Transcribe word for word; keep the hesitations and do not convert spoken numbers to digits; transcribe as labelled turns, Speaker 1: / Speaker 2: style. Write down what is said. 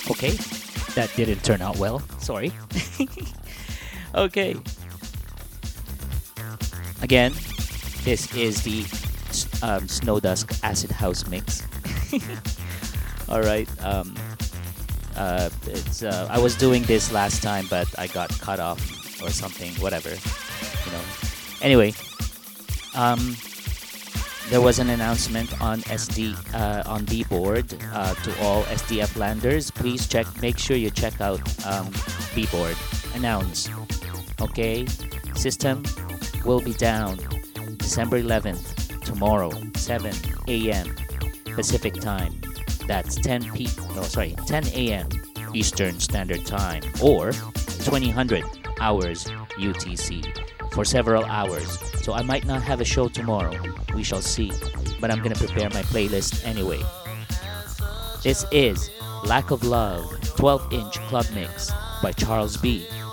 Speaker 1: Okay, that didn't turn out well. Sorry. Okay, again, this is the um, Snow Dusk Acid House mix. All right. Um, uh, it's uh, I was doing this last time, but I got cut off or something. Whatever, you know. Anyway, um, there was an announcement on S D uh, on Beeboard uh, to all S D F landers. Please check. Make sure you check out um, Beeboard. Announce. Okay, system will be down December eleventh, tomorrow, seven a m Pacific time. That's ten p. No, sorry, ten a m Eastern Standard Time, or twenty hundred hours U T C for several hours. So I might not have a show tomorrow. We shall see. But I'm gonna prepare my playlist anyway. This is Lack of Love twelve inch Club Mix by Charles B.